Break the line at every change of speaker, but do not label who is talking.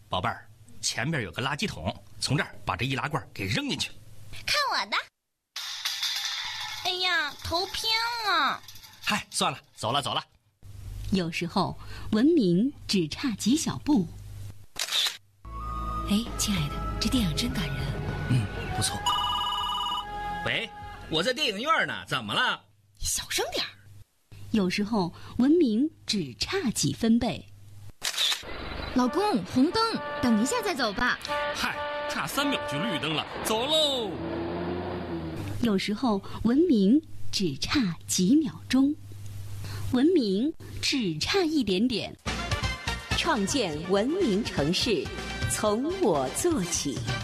宝贝儿，前边有个垃圾桶，从这儿把这易拉罐给扔进去。
看我的！哎呀，头偏了。
嗨，算了，走了。
有时候文明只差几小步。
哎，亲爱的，这电影真感人。
不错。
喂，我在电影院呢，怎么了？
小声点儿。
有时候文明只差几分贝。
老公，红灯，等一下再走吧。
嗨，差3秒就绿灯了，走喽。
有时候文明只差几秒钟，文明只差一点点。
创建文明城市，从我做起。